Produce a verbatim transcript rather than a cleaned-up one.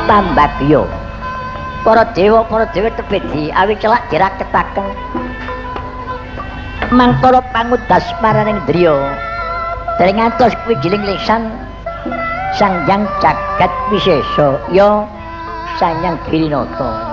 Tambagya. Para dewa, para dewa tebedi awi kelak diraketaken. Mangkara pangudas maraning driya. Dereng ngantos kuwi giling lisan Sang Hyang Jagat Wisesa ya Sang Hyang Girinata.